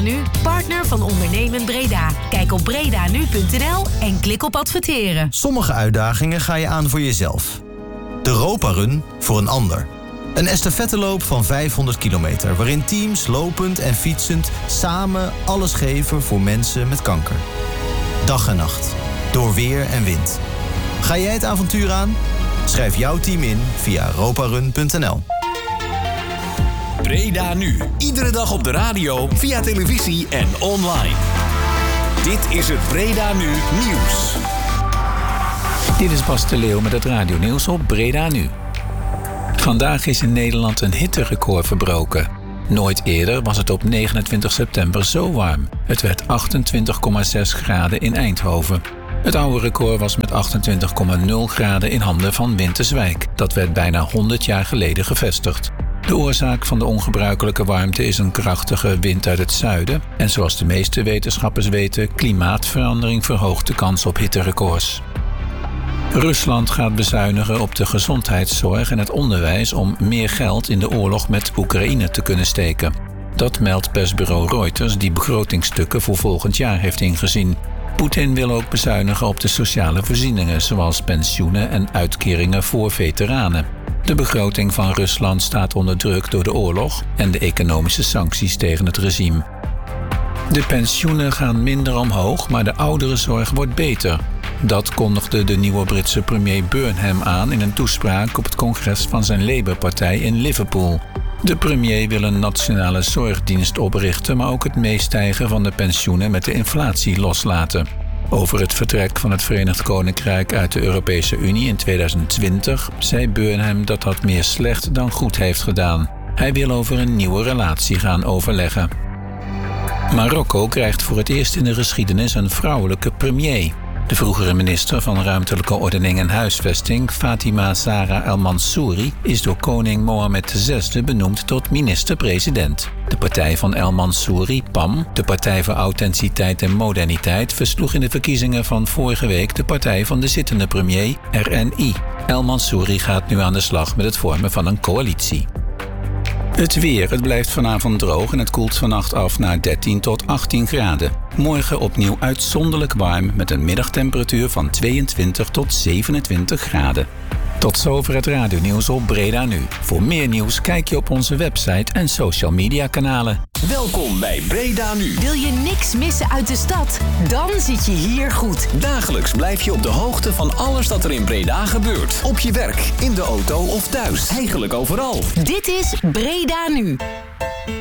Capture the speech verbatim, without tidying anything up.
Nu, partner van Ondernemend Breda. Kijk op bredanu punt n l en klik op adverteren. Sommige uitdagingen ga je aan voor jezelf. De Europa Run voor een ander. Een estafetteloop van vijfhonderd kilometer... waarin teams lopend en fietsend samen alles geven voor mensen met kanker. Dag en nacht. Door weer en wind. Ga jij het avontuur aan? Schrijf jouw team in via europarun punt n l. Breda Nu. Iedere dag op de radio, via televisie en online. Dit is het Breda Nu Nieuws. Dit is Bas de Leeuw met het radionieuws op Breda Nu. Vandaag is in Nederland een hitterecord verbroken. Nooit eerder was het op negenentwintig september zo warm. Het werd achtentwintig komma zes graden in Eindhoven. Het oude record was met achtentwintig komma nul graden in handen van Winterswijk. Dat werd bijna honderd jaar geleden gevestigd. De oorzaak van de ongebruikelijke warmte is een krachtige wind uit het zuiden. En zoals de meeste wetenschappers weten, klimaatverandering verhoogt de kans op hitterecords. Rusland gaat bezuinigen op de gezondheidszorg en het onderwijs om meer geld in de oorlog met Oekraïne te kunnen steken. Dat meldt persbureau Reuters, die begrotingstukken voor volgend jaar heeft ingezien. Poetin wil ook bezuinigen op de sociale voorzieningen, zoals pensioenen en uitkeringen voor veteranen. De begroting van Rusland staat onder druk door de oorlog en de economische sancties tegen het regime. De pensioenen gaan minder omhoog, maar de ouderenzorg wordt beter. Dat kondigde de nieuwe Britse premier Burnham aan in een toespraak op het congres van zijn Labour-partij in Liverpool. De premier wil een nationale zorgdienst oprichten, maar ook het meestijgen van de pensioenen met de inflatie loslaten. Over het vertrek van het Verenigd Koninkrijk uit de Europese Unie in tweeduizend twintig zei Burnham dat dat meer slecht dan goed heeft gedaan. Hij wil over een nieuwe relatie gaan overleggen. Marokko krijgt voor het eerst in de geschiedenis een vrouwelijke premier. De vroegere minister van Ruimtelijke Ordening en Huisvesting, Fatima Zahra El Mansouri, is door koning Mohammed de zesde benoemd tot minister-president. De partij van El Mansouri, P A M, de Partij voor Authenticiteit en Moderniteit, versloeg in de verkiezingen van vorige week de partij van de zittende premier, R N I. El Mansouri gaat nu aan de slag met het vormen van een coalitie. Het weer. Het blijft vanavond droog en het koelt vannacht af naar dertien tot achttien graden. Morgen opnieuw uitzonderlijk warm met een middagtemperatuur van tweeëntwintig tot zevenentwintig graden. Tot zover het radionieuws op Breda Nu. Voor meer nieuws kijk je op onze website en social media kanalen. Welkom bij Breda Nu. Wil je niks missen uit de stad? Dan zit je hier goed. Dagelijks blijf je op de hoogte van alles dat er in Breda gebeurt. Op je werk, in de auto of thuis. Eigenlijk overal. Dit is Breda Nu.